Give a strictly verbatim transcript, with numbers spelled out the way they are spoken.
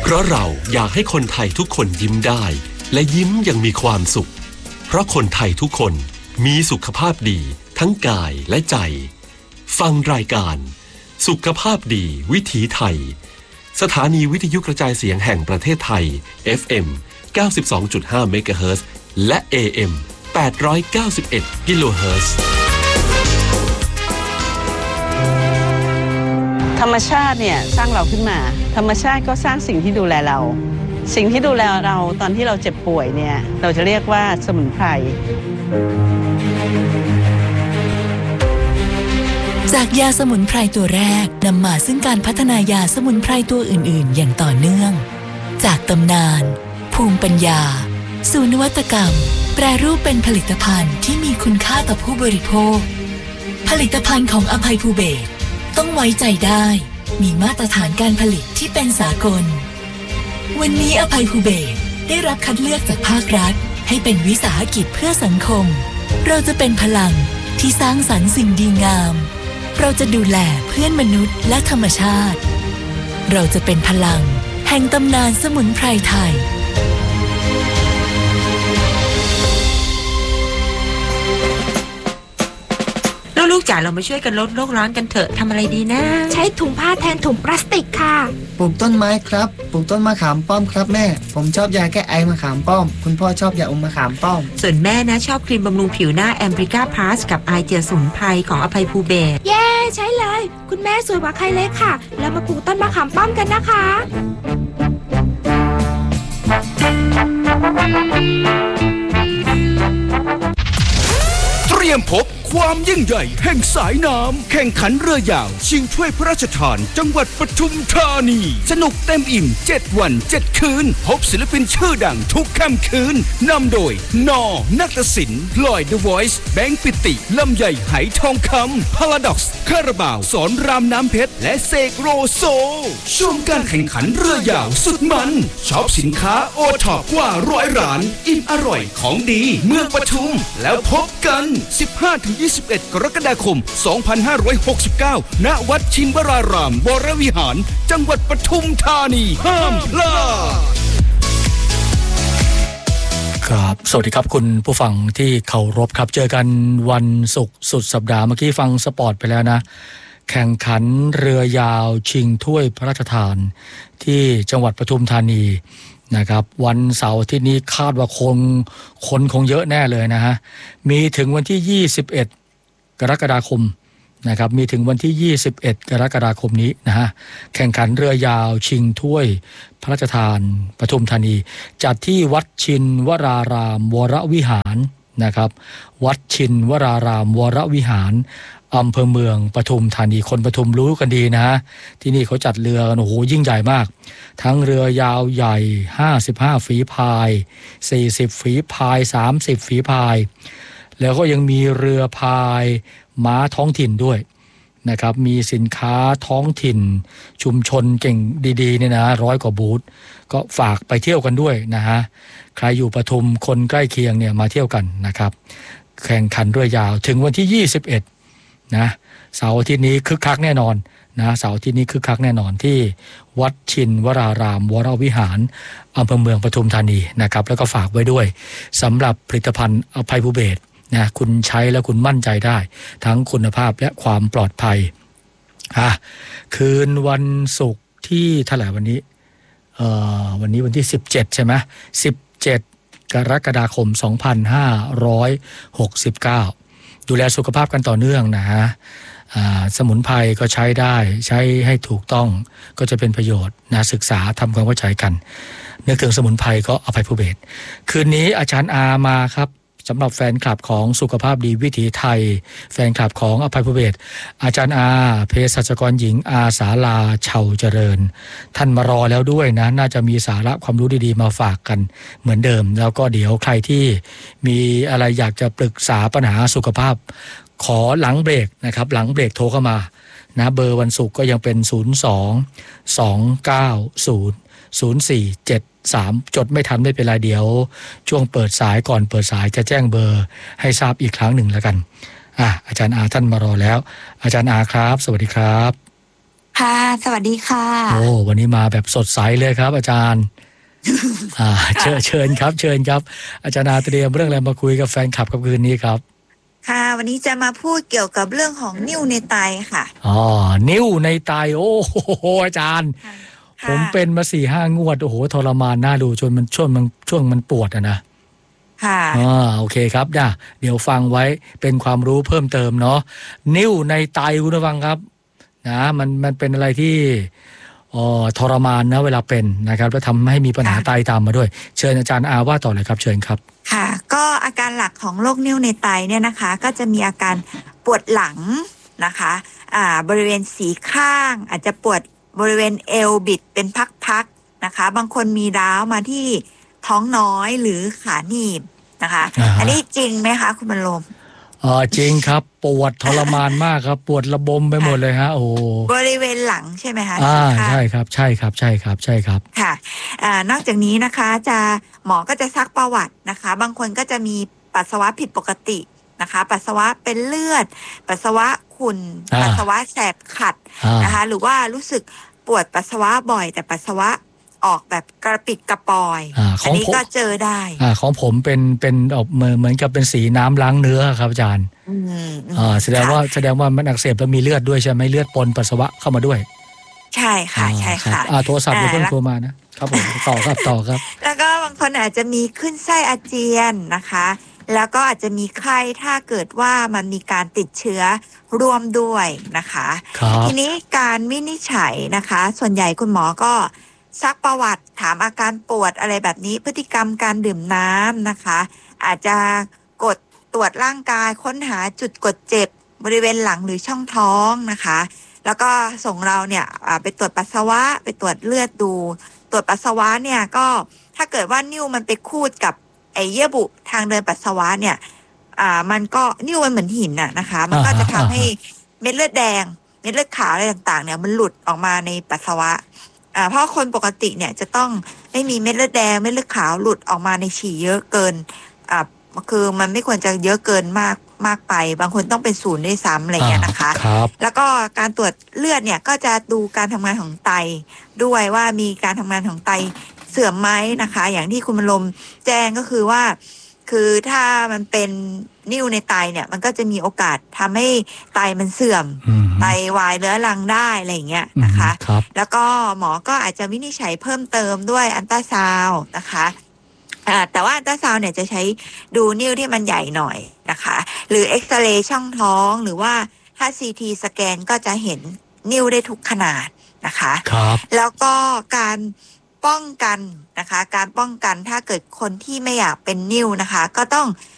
เพราะเราอยากให้คนไทยทุกคนยิ้มได้และยิ้มอย่างมีความสุขเพราะคนไทยทุกคนมีสุขภาพดีทั้งกายและใจฟังรายการสุขภาพดีวิถีไทยสถานีวิทยุกระจายเสียงแห่งประเทศไทย เอฟ เอ็ม เก้าสิบสองจุดห้า เมกะเฮิรตซ์และ เอ เอ็ม แปดร้อยเก้าสิบเอ็ด กิโลเฮิรตซ์ธรรมชาติเนี่ยสร้างเราขึ้นมาธรรมชาติก็สร้างสิ่งที่ดูแลเราสิ่งที่ดูแลเราตอนที่เราเจ็บป่วยเนี่ยเราจะเรียกว่าสมุนไพรจากยาสมุนไพรตัวแรกนำมาซึ่งการพัฒนายาสมุนไพรตัวอื่นๆอย่างต่อเนื่องจากตำนานภูมิปัญญาสู่นวัตกรรมแปรรูปเป็นผลิตภัณฑ์ที่มีคุณค่าต่อผู้บริโภคผลิตภัณฑ์ของอภัยภูเบศรต้องไว้ใจได้มีมาตรฐานการผลิตที่เป็นสากลวันนี้อภัยภูเบศรได้รับคัดเลือกจากภาครัฐให้เป็นวิสาหกิจเพื่อสังคมเราจะเป็นพลังที่สร้างสรรค์สิ่งดีงามเราจะดูแลเพื่อนมนุษย์และธรรมชาติเราจะเป็นพลังแห่งตำนานสมุนไพรไทยลูกจ๋าเรามาช่วยกันลดโลกร้อนกันเถอะทำอะไรดีนะใช้ถุงผ้าแทนถุงพลาสติกค่ะปลูกต้นไม้ครับปลูกต้นมะขามป้อมครับแม่ผมชอบยาแก้ไอมะขามป้อมคุณพ่อชอบยาอมมะขามป้อมส่วนแม่นะชอบครีมบำรุงผิวหน้าแอมบริก้าพลัสกับไอเจียสมุนไพรของอภัยภูเบศรเย้ใช้เลยคุณแม่สวยกว่าใครเลยค่ะเรามาปลูกต้นมะขามป้อมกันนะคะเตรียมพบความยิ่งใหญ่แห่งสายน้ำแข่งขันเรือยาวชิงถ้วยพระราชทานจังหวัดปทุมธานีสนุกเต็มอิ่มเจ็ดวันเจ็ดคืนพบศิลปินชื่อดังทุกค่ำคืนนำโดยนอนักศิลป์พลอยเดอะวอยซ์แบงค์ปิติลำใหญ่ไหทองคำพาราด็อกซ์คาราบาวสอนรามน้ำเพชรและเสกโรโซช่วงการแข่งขันเรือยาวสุดมันช็อปสินค้าโอท็อปกว่าร้อยร้านอิ่มอร่อยของดีเมืองปทุมแล้วพบกันสิบห้าถึงยี่สิบเอ็ด กรกฎาคม สองพันห้าร้อยหกสิบเก้า ณ วัดชินวรารามวรวิหารจังหวัดปทุมธานีห้ามพลาดครับสวัสดีครับคุณผู้ฟังที่เคารพครับเจอกันวันศุกร์สุดสัปดาห์เมื่อกี้ฟังสปอร์ตไปแล้วนะแข่งขันเรือยาวชิงถ้วยพระราชทานที่จังหวัดปทุมธานีนะครับวันเสาร์ที่นี้คาดว่าคงคนคงเยอะแน่เลยนะฮะมีถึงวันที่ยี่สิบเอ็ดกรกฎาคมนะครับมีถึงวันที่ยี่สิบเอ็ดกรกฎาคมนี้นะฮะแข่งขันเรือยาวชิงถ้วยพระราชทานปทุมธานีจัดที่วัดชินวรารามวรวิหารนะครับวัดชินวรารามวรวิหารอำเภอเมืองปทุมธานีคนปทุมรู้กันดีนะที่นี่เขาจัดเรือโอ้โหยิ่งใหญ่มากทั้งเรือยาวใหญ่ห้าสิบห้าฝีพายสี่สิบฝีพายสามสิบฝีพายแล้วก็ยังมีเรือพายม้าท้องถิ่นด้วยนะครับมีสินค้าท้องถิ่นชุมชนเก่งดีๆเนี่ยนะร้อยกว่าบูธก็ฝากไปเที่ยวกันด้วยนะฮะใครอยู่ปทุมคนใกล้เคียงเนี่ยมาเที่ยวกันนะครับแข่งขันเรือยาวถึงวันที่ยี่สิบเอ็ดนะเสาร์อาทิตย์นี้คึกคักแน่นอนนะเสาร์อาทิตย์นี้คึกคักแน่นอนที่วัดชินวรารามวรวิหารอำเภอเมืองปทุมธานีนะครับแล้วก็ฝากไว้ด้วยสำหรับผลิตภัณฑ์อภัยภูเบศรนะคุณใช้แล้วคุณมั่นใจได้ทั้งคุณภาพและความปลอดภัยอ่ะคืนวันศุกร์ที่เท่าไหร่วันนี้เอ่อวันนี้วันที่สิบเจ็ดใช่ไหมสิบเจ็ดกรกฎาคมสองพันห้าร้อยหกสิบเก้าดูแลสุขภาพกันต่อเนื่องนะฮะสมุนไพรก็ใช้ได้ใช้ให้ถูกต้องก็จะเป็นประโยชน์นะศึกษาทำความเข้าใจกันนึกถึงสมุนไพรก็อภัยภูเบศรคืนนี้อาจารย์อามาครับสำหรับแฟนคลับของสุขภาพดีวิถีไทยแฟนคลับของอภัยภูเบศรอาจารย์อาเภสัชกรหญิงอาสาลาเฉาเจริญท่านมารอแล้วด้วยนะน่าจะมีสาระความรู้ดีๆมาฝากกันเหมือนเดิมแล้วก็เดี๋ยวใครที่มีอะไรอยากจะปรึกษาปัญหาสุขภาพขอหลังเบรกนะครับหลังเบรกโทรเข้ามานะเบอร์วันศุกร์ก็ยังเป็นศูนย์ สอง สอง เก้า ศูนย์ ศูนย์ สี่ เจ็ด สามจดไม่ทันไม่เป็นไรเดี๋ยวช่วงเปิดสายก่อนเปิดสายจะแจ้งเบอร์ให้ทราบอีกครั้งหนึ่งแล้วกันอ่ะอาจารย์อาท่านมารอแล้วอาจารย์อาครับสวัสดีครับค่ะสวัสดีค่ะโอ้วันนี้มาแบบสดใสเลยครับ อาจารย์อ่าเชิญเชิญครับเชิญครับอาจารย์นาเตรียมเรื่องอะไรมาคุยกับแฟนคลับกับคืนนี้ครับค่ะวันนี้จะมาพูดเกี่ยวกับเรื่องของนิ่วในไตค่ะอ๋อนิ่วในไตโอ้โหอาจารย์ผมเป็นมาสี่ห้างวดโอ้โหทรมานน่าดูจนมันช่วงมันช่วงมันปวดอะนะค่ะอ่าโอเคครับนะเดี๋ยวฟังไว้เป็นความรู้เพิ่มเติมเนาะนิ่วในไตคุณผู้ฟังครับนะมันมันเป็นอะไรที่อ๋อทรมานนะเวลาเป็นนะครับแล้วทำให้มีปัญหาไตตามมาด้วยเชิญอาจารย์อาว่าต่อเลยครับเชิญครับค่ะก็อาการหลักของโรคนิ่วในไตเนี่ยนะคะก็จะมีอาการปวดหลังนะคะอ่าบริเวณสีข้างอาจจะปวดบริเวณเอวบิดเป็นพักๆนะคะบางคนมีร้าวมาที่ท้องน้อยหรือขาหนีบนะคะอันนี้จริงไหมคะคุณบรรลมอ๋อจริงครับปวดทรมานมากครับปวดระบมไปหมดเลยฮะโอ้บริเวณหลังใช่ไหมคะอ่าใช่ครับใช่ครับใช่ครับใช่ครับค่ะอ่านอกจากนี้นะคะจะหมอก็จะซักประวัตินะคะบางคนก็จะมีปัสสาวะผิดปกตินะคะปัสสาวะเป็นเลือดปัสสาวะขุ่นปัสสาวะแสบขัดนะคะหรือว่ารู้สึกปวดปัสสาวะบ่อยแต่ปัสสาวะออกแบบกระปิดกระปอยอันนี้ก็เจอได้อ่าของผมเป็นเป็นออกเหมือนเหมือนกับเป็นสีน้ำล้างเนื้อครับอาจารย์อ่าแสดงว่าแสดงว่ามันอักเสบแล้วมีเลือดด้วยใช่ไหมเลือดปนปัสสาวะเข้ามาด้วยใช่ค่ะใช่ค่ะอ่าโทรศัพท์อย่าเพิ่งโทรมานะครับผมต่อครับต่อครับแล้วก็บางคนอาจจะมีขึ้นไส้อาเจียนนะคะแล้วก็อาจจะมีไข้ถ้าเกิดว่ามันมีการติดเชื้อร่วมด้วยนะคะทีนี้การวินิจฉัยนะคะส่วนใหญ่คุณหมอก็ซักประวัติถามอาการปวดอะไรแบบนี้พฤติกรรมการดื่มน้ำนะคะอาจจะกดตรวจร่างกายค้นหาจุดกดเจ็บบริเวณหลังหรือช่องท้องนะคะแล้วก็ส่งเราเนี่ยไปตรวจปัสสาวะไปตรวจเลือดดูตรวจปัสสาวะเนี่ยก็ถ้าเกิดว่านิ่วมันไปคูดกับไอเยื่อบุทางเดินปัสสาวะเนี่ยอ่ามันก็นิ่วมันเหมือนหินน่ะนะคะมันก็จะทำให้เม็ดเลือดแดงเม็ดเลือดขาวอะไรต่างๆเนี่ยมันหลุดออกมาในปัสสาวะอ่าเพราะคนปกติเนี่ยจะต้องไม่มีเม็ดเลือดแดงเม็ดเลือดขาวหลุดออกมาในฉี่เยอะเกินอ่าคือมันไม่ควรจะเยอะเกินมากมากไปบางคนต้องเป็นศูนย์ด้วยซ้ำอะไรเงี้ยนะคะแล้วก็การตรวจเลือดเนี่ยก็จะดูการทำงานของไตด้วยว่ามีการทำงานของไตเสื่อมไหมนะคะอย่างที่คุณบรรลมแจ้งก็คือว่าคือถ้ามันเป็นนิ่วในไตเนี่ยมันก็จะมีโอกาสทำให้ไตมันเสื่อมไตวายเรื้อรังได้อะไรอย่างเงี้ยนะคะแล้วก็หมอก็อาจจะวินิจฉัยเพิ่มเติมด้วยอัลตราซาวด์นะคะแต่ว่าอัลตราซาวด์เนี่ยจะใช้ดูนิ่วที่มันใหญ่หน่อยนะคะหรือเอ็กซเรย์ช่องท้องหรือว่าถ้า ซี ที สแกนก็จะเห็นนิ่วได้ทุกขนาดนะคะแล้วก็การป้องกันนะคะการป้องกันถ้าเกิดคนที่ไม่อยากเป็นนิ่วนะคะก็ต้อง